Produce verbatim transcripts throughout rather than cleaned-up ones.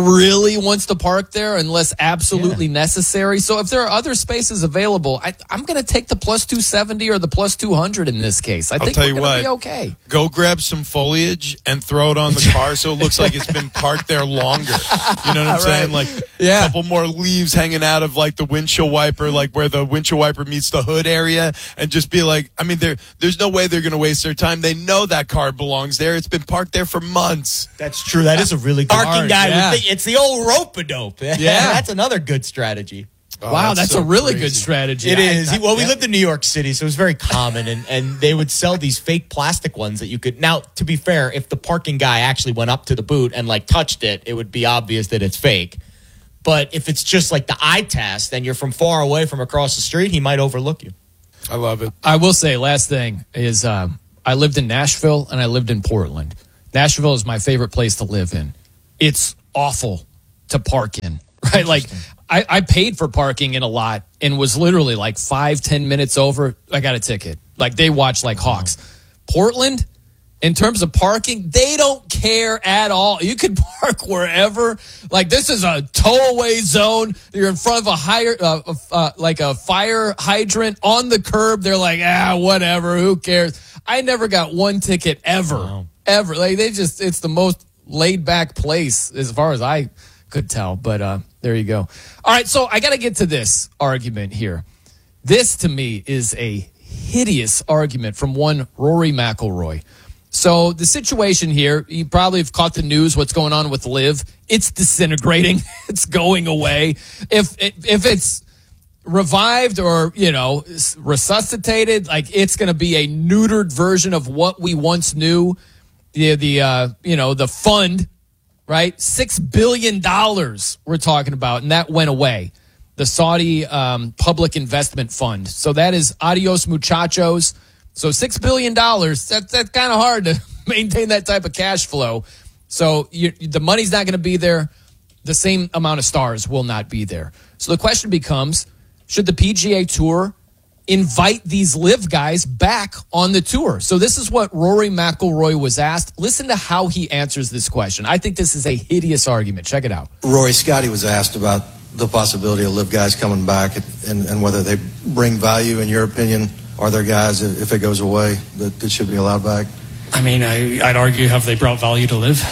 really wants to park there unless absolutely yeah. necessary. So if there are other spaces available, I, I'm going to take the plus two seventy or the plus two hundred in this case. I I'll think tell we're you going to what, be okay. Go grab some foliage and throw it on the car so it looks like it's been parked there longer. You know what I'm right. saying? Like yeah. a couple more leaves hanging out of like the windshield wiper, like where the windshield wiper meets the hood area, and just be like, I mean, there, there's no way they're going to waste their time. They know that car belongs there. It's been parked there for months. That's true. That is a really good parking guy. Yeah. Would think it's the old rope-a-dope. Yeah, that's another good strategy. Oh, wow, that's, that's so a really crazy. good strategy. It is. I, I, well, we yeah. lived in New York City, so it was very common, and, and they would sell these fake plastic ones that you could. Now, to be fair, if the parking guy actually went up to the boot and like touched it, it would be obvious that it's fake. But if it's just like the eye test, and you're from far away from across the street, he might overlook you. I love it. I will say, last thing is, um, I lived in Nashville and I lived in Portland. Nashville is my favorite place to live in. It's awful to park in, right? Like, I, I paid for parking in a lot and was literally like five, ten minutes over. I got a ticket. Like, they watch like hawks. Portland, in terms of parking, they don't care at all. You can park wherever. Like, this is a tow-away zone. You're in front of a higher, uh, uh, like a fire hydrant on the curb. They're like, ah, whatever. Who cares? I never got one ticket ever, wow. ever. Like, they just, it's the most laid-back place as far as I could tell. But uh, there you go. All right, so I got to get to this argument here. This, to me, is a hideous argument from one Rory McIlroy. So the situation here, you probably have caught the news, what's going on with Liv. It's disintegrating. It's going away. If if it's revived or, you know, resuscitated, like, it's going to be a neutered version of what we once knew. The, the uh, you know, the fund, right? Six billion dollars we're talking about, and that went away. The Saudi um, Public Investment Fund. So that is adios muchachos. So six billion dollars, that, that's kind of hard to maintain that type of cash flow. So you, the money's not going to be there. The same amount of stars will not be there. So the question becomes, should the P G A Tour invite these live guys back on the tour? So this is what Rory McIlroy was asked. Listen to how he answers this question. I think this is a hideous argument. Check it out. Rory, Scotty was asked about the possibility of live guys coming back and, and whether they bring value, in your opinion. Are there guys, if it goes away, that, that should be allowed back? I mean, I, I'd argue, have they brought value to live?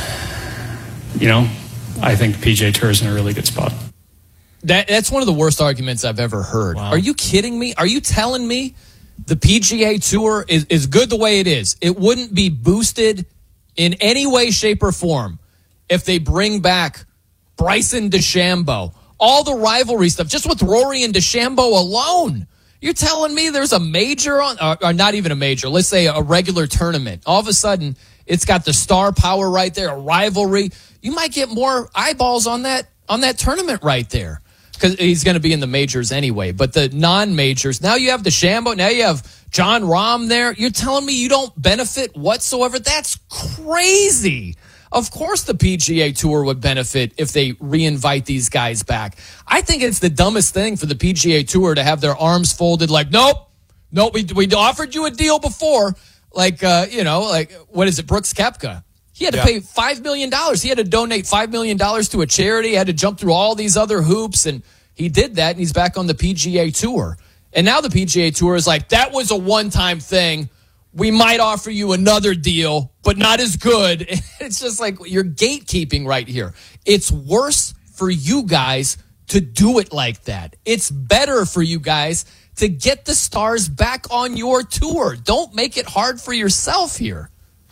You know, I think the P G A Tour is in a really good spot. That That's one of the worst arguments I've ever heard. Wow. Are you kidding me? Are you telling me the P G A Tour is, is good the way it is? It wouldn't be boosted in any way, shape, or form if they bring back Bryson DeChambeau, all the rivalry stuff, just with Rory and DeChambeau alone. You're telling me there's a major on, or, or not even a major, let's say a regular tournament. All of a sudden, it's got the star power right there, a rivalry. You might get more eyeballs on that on that tournament right there, because he's going to be in the majors anyway. But the non-majors, now you have DeChambeau, now you have John Rahm there. You're telling me you don't benefit whatsoever? That's crazy. Of course the P G A Tour would benefit if they re-invite these guys back. I think it's the dumbest thing for the P G A Tour to have their arms folded like, nope, nope, we, we offered you a deal before. Like, uh, you know, like, what is it, Brooks Koepka? He had to yeah. pay five million dollars. He had to donate five million dollars to a charity. He had to jump through all these other hoops, and he did that, and he's back on the P G A Tour. And now the P G A Tour is like, that was a one-time thing. We might offer you another deal, but not as good. It's just like you're gatekeeping right here. It's worse for you guys to do it like that. It's better for you guys to get the stars back on your tour. Don't make it hard for yourself here.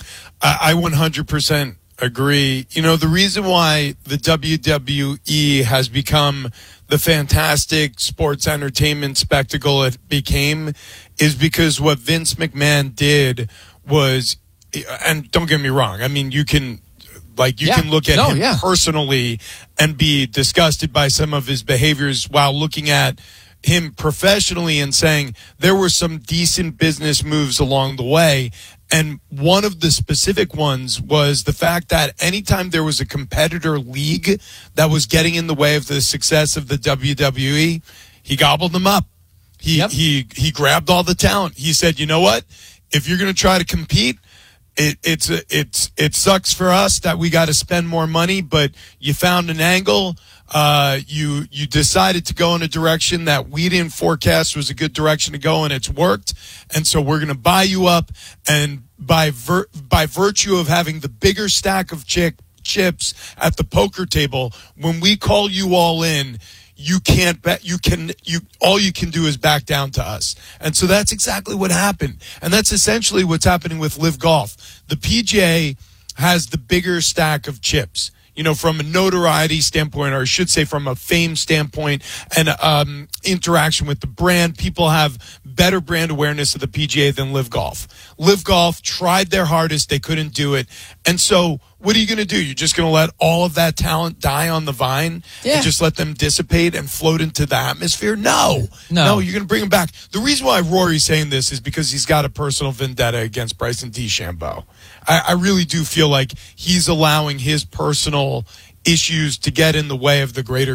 I one hundred percent agree. You know, the reason why the W W E has become the fantastic sports entertainment spectacle it became is because what Vince McMahon did was, and don't get me wrong, I mean, you can, like, you yeah. can look at no, him yeah. personally and be disgusted by some of his behaviors while looking at him professionally and saying there were some decent business moves along the way. And one of the specific ones was the fact that anytime there was a competitor league that was getting in the way of the success of the W W E, he gobbled them up. He yep. he he grabbed all the talent. He said, you know what? If you're going to try to compete, It, it's a, it's it sucks for us that we got to spend more money, but you found an angle. Uh, you you decided to go in a direction that we didn't forecast was a good direction to go, and it's worked. And so we're going to buy you up, and by vir- by virtue of having the bigger stack of chick chips at the poker table, when we call you all in, you can't bet. You can. You all you can do is back down to us, and so that's exactly what happened, and that's essentially what's happening with Live Golf. The P G A has the bigger stack of chips, you know, from a notoriety standpoint, or I should say, from a fame standpoint, and um, interaction with the brand. People have better brand awareness of the P G A than Live Golf. Live Golf tried their hardest; they couldn't do it, and so. What are you going to do? You're just going to let all of that talent die on the vine yeah. and just let them dissipate and float into the atmosphere? No. No. No, you're going to bring them back. The reason why Rory's saying this is because he's got a personal vendetta against Bryson DeChambeau. I, I really do feel like he's allowing his personal issues to get in the way of the greater